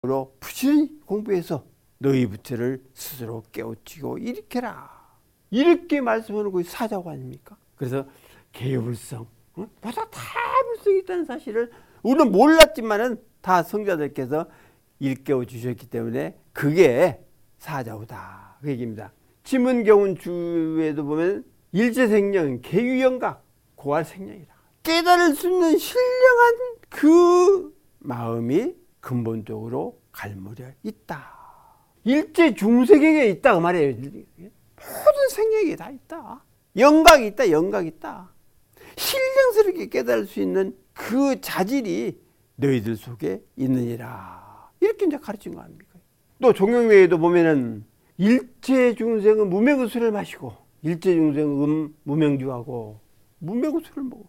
부지런히 공부해서 너희 부처를 스스로 깨우치고 일으켜라. 이렇게 말씀하는 것이 사자고 아닙니까? 그래서 개불성, 보다 다 불성이 있다는 사실을 우리는 몰랐지만은 다 성자들께서 일깨워 주셨기 때문에 그게 사자우다. 그 얘기입니다. 지문경운 주에도 보면 일제생령, 개유영각, 고활생령이다. 깨달을 수 있는 신령한 그 마음이 근본적으로 갈무려 있다. 일제 중생에게 있다 그 말이에요. 모든 생명에 다 있다. 영각이 있다. 영각이 있다. 신령스럽게 깨달을 수 있는 그 자질이 너희들 속에 있느니라. 이렇게 이제 가르친 거 아닙니까? 또 종경매에도 보면은 일체 중생은 무명의 술을 마시고 일체 중생은 무명주하고 무명의 술을 먹어.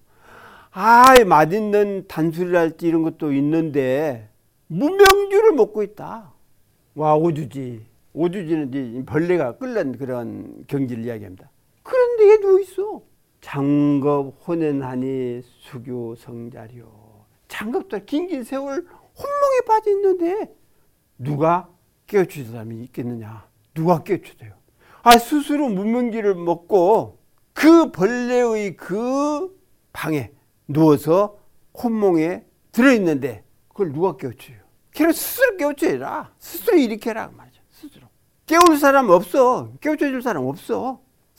맛있는 단술이랄지 이런 것도 있는데 무명주를 먹고 있다. 와, 오주지. 오주지는 이제 벌레가 끓는 그런 경지를 이야기합니다. 그런데 얘 누워 있어. 장겁 혼연하니 수교 성자료. 장겁들 긴긴 세월 혼몽에 빠져 있는데 누가 깨우칠 사람이 있겠느냐? 누가 깨우쳐줘요? 스스로 무명지를 먹고 그 벌레의 그 방에 누워서 혼몽에 들어있는데 그걸 누가 깨우쳐요? 걔를 스스로 깨우쳐라. 스스로 일으켜라 말이죠. 스스로. 깨울 사람 없어. 깨우쳐줄 사람 없어.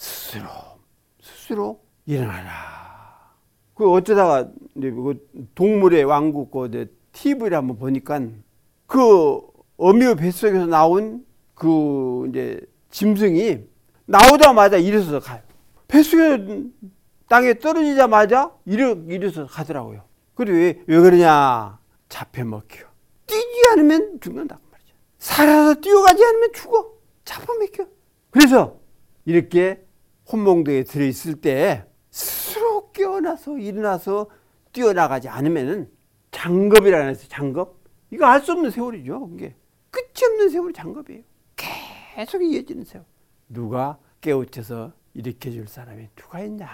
스스로 일어나라. 그 어쩌다가 동물의 왕국 그 TV를 한번 보니까 그 어미의 뱃속에서 나온 그 이제 짐승이 나오자마자 일어서서 가요. 뱃속에 땅에 떨어지자마자 일어서서 가더라고요. 그래 왜 그러냐? 잡혀먹혀. 뛰지 않으면 죽는다 말이죠. 살아서 뛰어가지 않으면 죽어. 잡아먹혀. 그래서 이렇게 혼몽도에 들어있을 때 스스로 깨어나서 일어나서 뛰어나가지 않으면은 장겁이라는 해서 장겁. 이거 알 수 없는 세월이죠. 이게 끝이 없는 세월이 장겁이에요. 계속 이어지는 세월. 누가 깨우쳐서 일으켜줄 사람이 누가 있냐?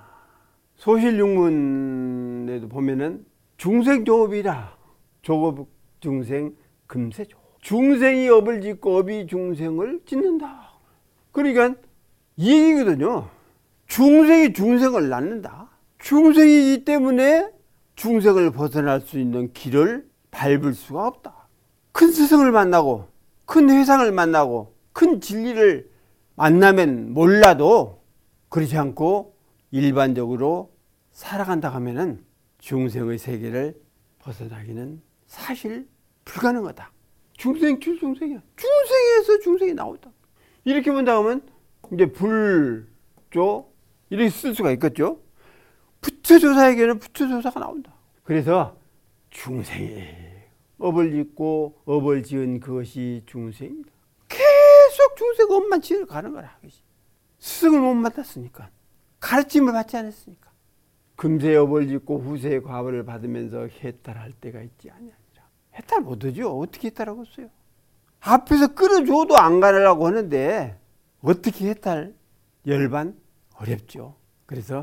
소실육문에도 보면은 중생조업이라 조업 중생 금세조. 중생이 업을 짓고 업이 중생을 짓는다. 그러니까 이 얘기거든요. 중생이 중생을 낳는다. 중생이기 때문에 중생을 벗어날 수 있는 길을 밟을 수가 없다. 큰 스승을 만나고 큰 회상을 만나고 큰 진리를 만나면 몰라도 그렇지 않고 일반적으로 살아간다 하면은 중생의 세계를 벗어나기는 사실 불가능하다. 중생이야. 중생에서 중생이 나오다. 이렇게 본다 하면 이제 불조 이렇게 쓸 수가 있겠죠. 부처조사에게는 부처조사가 나온다. 그래서 중생이 업을 짓고 업을 지은 그것이 중생이다. 계속 중생 업만 지어 가는 거라. 스승을 못 만났으니까. 가르침을 받지 않았으니까. 금세 업을 짓고 후세의 과보를 받으면서 해탈할 때가 있지 아니하니라. 해탈 못하죠. 어떻게 해탈하고 있어요? 앞에서 끌어줘도 안 가려고 하는데 어떻게 해탈? 열반 어렵죠. 그래서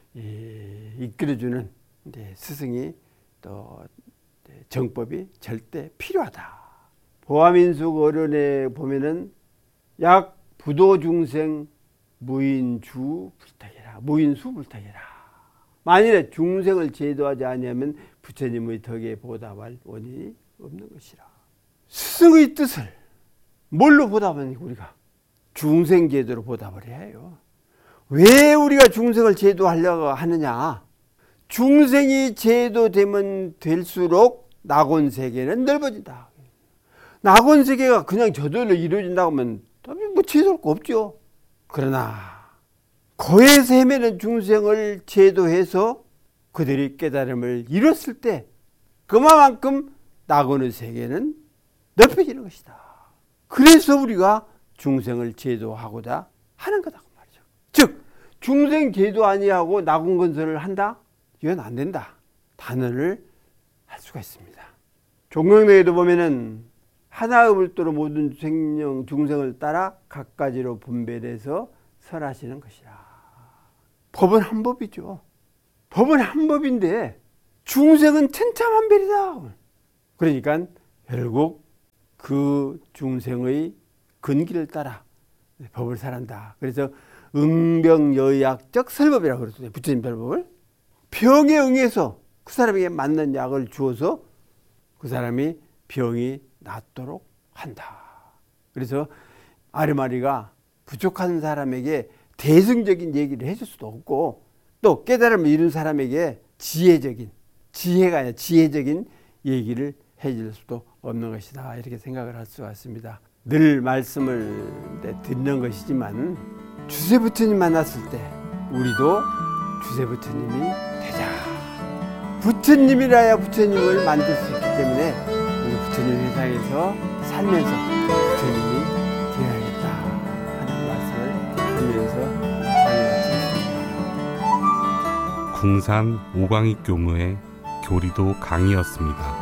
이끌어주는 스승이 또 정법이 절대 필요하다. 보아민숙 어른에 보면은 약 부도 중생 무인주 불탁이라. 무인수 불탁이라. 만일에 중생을 제도하지 아니하면 부처님의 덕에 보답할 원인이 없는 것이라. 스승의 뜻을 뭘로 보답하는 우리가? 중생 제도로 보답을 해야 해요. 왜 우리가 중생을 제도하려고 하느냐? 중생이 제도되면 될수록 낙원세계는 넓어진다. 낙원세계가 그냥 저절로 이루어진다고 하면 뭐 제도할 거 없죠. 그러나 거에서 헤매는 중생을 제도해서 그들이 깨달음을 이뤘을 때 그만큼 낙원의 세계는 넓혀지는 것이다. 그래서 우리가 중생을 제도하고자 하는 거다. 즉 중생 제도 아니하고 낙원 건설을 한다? 이건 안 된다. 단언을 할 수가 있습니다. 종경매에도 보면은 하나의 불도로 모든 생명 중생을 따라 각가지로 분별해서 설하시는 것이라. 법은 한 법이죠. 법은 한 법인데 중생은 천차만별이다. 그러니까 결국 그 중생의 근기를 따라 법을 살한다. 그래서 응병여약적 설법이라고 그러거든요. 부처님 설법을. 병에 응해서 그 사람에게 맞는 약을 주어서 그 사람이 병이 낫도록 한다. 그래서 아르마리가 부족한 사람에게 대승적인 얘기를 해줄 수도 없고 또 깨달음을 이룬 사람에게 지혜가 아니라 지혜적인 얘기를 해줄 수도 없는 것이다. 이렇게 생각을 할 수가 있습니다. 늘 말씀을 듣는 것이지만 주세 부처님 만났을 때 우리도 주세 부처님이 되자. 부처님이라야 부처님을 만들 수 있기 때문에 우리 부처님 회상에서 살면서 부처님이 되어야겠다 하는 말씀을 드리면서 강의 마치겠습니다. 궁산 오광익 교무의 교리도 강의였습니다.